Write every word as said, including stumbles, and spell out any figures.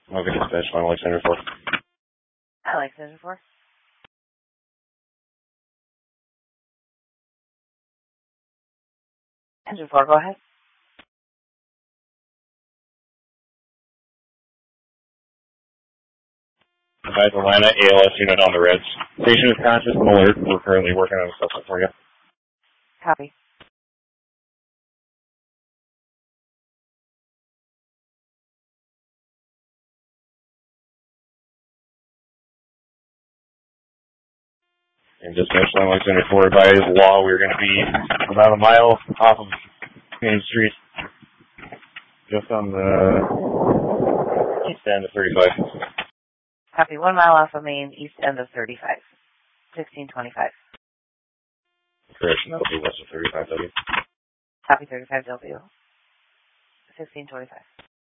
Okay, dispatch line Alexander four. Alexander four. Engine four, go ahead. Advise Atlanta, A L S unit on the reds. Station is conscious and alert. We're currently working on a suspect for you. Copy. And dispatch line Alexander four, advise law we're going to be about a mile off of Main Street. Just on the east end of thirty-five. Copy. One mile off of Main, east end of thirty-five. sixteen twenty-five. Correction, that'll be west of thirty-five W. Copy thirty-five W. sixteen twenty-five.